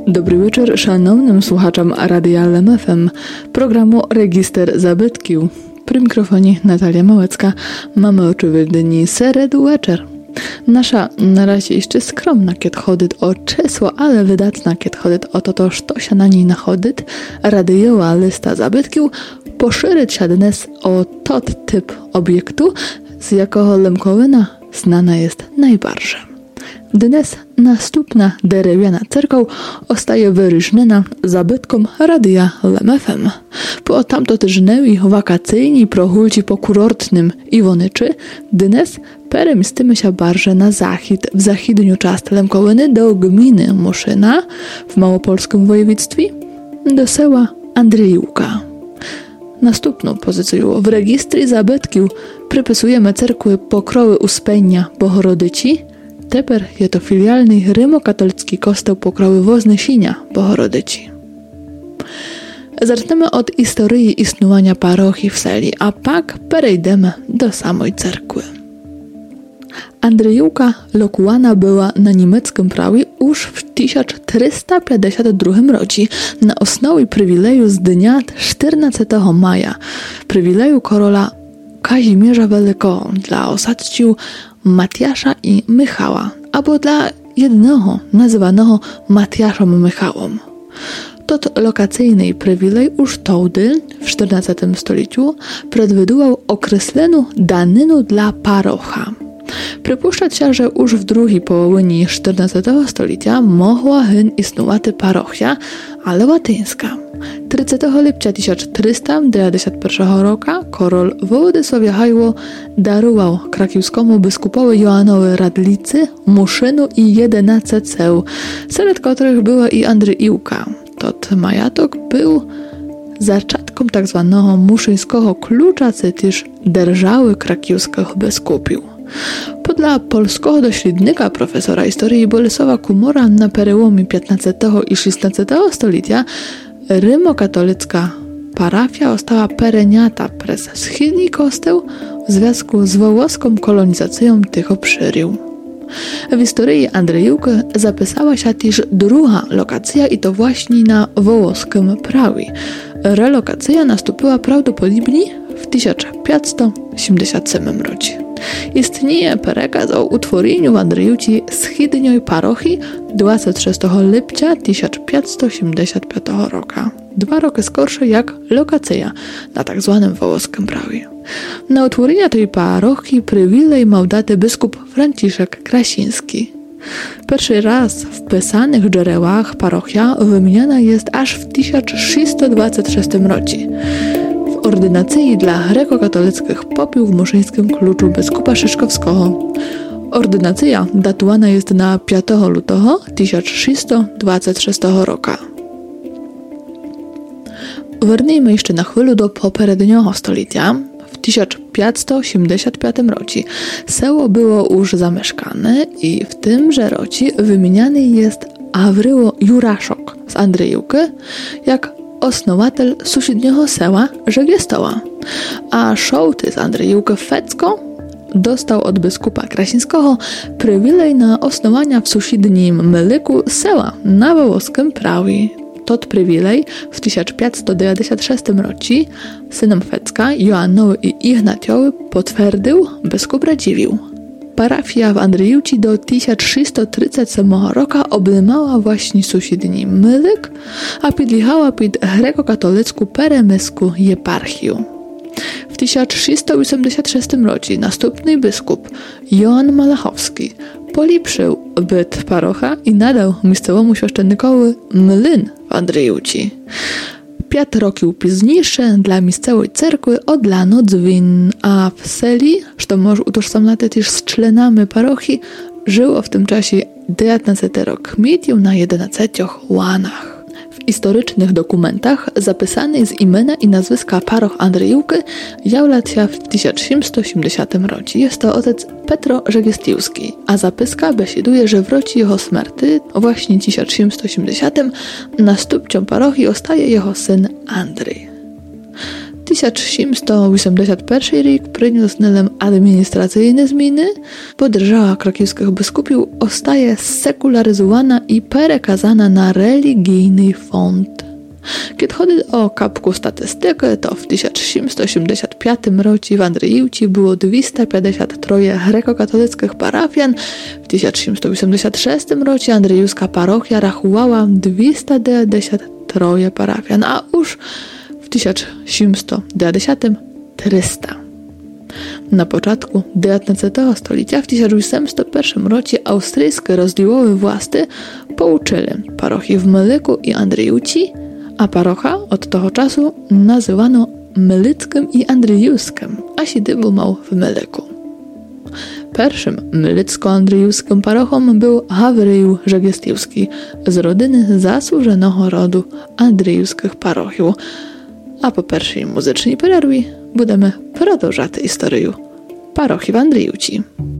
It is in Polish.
Dobry wieczór szanownym słuchaczom Radia LEM FM, programu Register Zabytkił. Przy mikrofonie Natalia Małecka. Mamy oczywiście seredu wieczór. Nasza na razie jeszcze skromna, kiedy chodzi o czesło, ale wydatna, kiedy chodzi o to, co się na niej nachodzi, radiowa lista zabytkił poszerzyć się dnes o tot typ obiektu, z jakiego Lemkowina znana jest najbardziej. Dnes następna drewniana cerkoł ostaje wyróżniona zabytkom Radia LEM FM. Po tamtotyżnęli wakacyjni prochulci po kurortnym Iwonyczy, dnes przemiestimy się bardziej na zachód, w zachodnią część Lemkowiny do gminy Muszyna w małopolskim województwie, do sela Andrzejówka. Następną pozycję w rejestrze zabytków przypisujemy cerkły Pokrowy Uspenia Bohorodyci. Teper jest to filialny rymokatolicki kościół Pokrowy Woznesienia Bohorodyci. Zaczniemy od historii istnienia parochii w seli, a pak przejdziemy do samej cerkwy. Andrzejówka lokułana była na niemieckim prawie już w 1452 roku na osnowie przywileju z dnia 14 maja, przywileju króla Kazimierza Wielkiego dla osadcił Matiasza i Michała, albo dla jednego nazywanego Matiaszem Michałem. Tot lokacyjny przywilej już wtedy, w XIV stuleciu, przewidywał określoną danynę dla parocha. Przypuszczać się, że już w drugiej połowie XIV stulecia mogła istnieć parochia, ale łatyńska. 30 lipca 1391 roku król Władysław Jachajło darował krakiewskiemu biskupowi Joanowi Radlicy Muszynu i 11 ceł, wśród których była i Andrzejówka. Tot majatok był zaczatką tak zwanego muszyńskiego klucza, czy też dzierżawy krakiewskiego biskupiów. Podla polskiego dośrednika profesora historii Bolesława Kumora na przełomie XV i XVI stulecia rymokatolicka parafia została pereniata przez wschodni kościół w związku z wołoską kolonizacją tych obszarów. W historii Andrzejówki zapisała się też druga lokacja i to właśnie na wołoskim prawie. Relokacja nastąpiła prawdopodobnie w 1577 roku. Istnieje przekaz o utworzeniu w Andrzejówce wschodniej parochii 26 lipca 1575 roku. 2 roki skorsze jak lokacja na tak zwanym wołoskim prawie. Na utworzenie tej parochii przywilej miał dać biskup Franciszek Krasiński. Pierwszy raz w pisanych źródłach parochia wymieniana jest aż w 1626 roku. W ordynacji dla grekokatolickich popiół w muszyńskim kluczu biskupa Szyszkowskiego. Ordynacja datowana jest na 5 lutego 1626 roku. Wróćmy jeszcze na chwilę do poprzedniego stulecia. W 1585 roku seło było już zamieszkane i w tymże roku wymieniany jest Awryło Juraszok z Andrzejówki jak osnowatel sąsiedniego sela Żegiestoła, a Szołty z Andrzejówki Fecko dostał od biskupa Krasińskiego przywilej na osnowania w sąsiednim Myliku sela na wołoskim prawie. Tot przywilej w 1596 roku synom Fecka, Joannowi i Ignatiowi potwierdził biskup Radziwiłł. Parafia w Andrzejówce do 1637 roku obejmowała właśnie sąsiedni Mylik, a podlegała pod grekokatolicką peremyską eparchię. W 1686 roku następny biskup Joan Malachowski polepszył byt parocha i nadał miejscowemu święcennikowi mlyn w Andrzejówce. 5 roków później dla miejscowej cerkwy odlano dzwon, a w seli, co może utożsamiać też z członami parochii, żyło w tym czasie 19 kmieciów na 11 łanach. W historycznych dokumentach zapisany z imienia i nazwiska paroch Andrzejówki jawia się w 1780 roku. Jest to ojciec Petro Żegistiewski, a zapiska besiduje, że w roku jego śmierci, właśnie w 1780, następcą parochii zostaje jego syn Andrzej. W 1781 rік приніс нелем адміністраційні зміни, бо держава Краківських Біскупів остає секуляризована і переказана на релігійний фонд. Kiedy chodzi o kapku statystykę, to w 1775 roku w Andryjówci było 253 grekokatolickich parafian, w 1786 roku Andryjówska parochia rachowała 293 parafian, a już w 1790 300. Na początku XIX stulecia w 1801 roku austryjskie rozdziałowe władze pouczyli parochii w Myliku i Andryjówci, a parocha od tego czasu nazywano Mylickim i Andryjówskim, a siedziby miał w Myliku. Pierwszym mylicko-andryjówskim parochą był Gawrył Żegiestiewski z rodziny zasłużonego rodu andryjówskich parochiów. A po pierwszej muzycznej przerwie będziemy продовжати історію parochii w Andryjówci.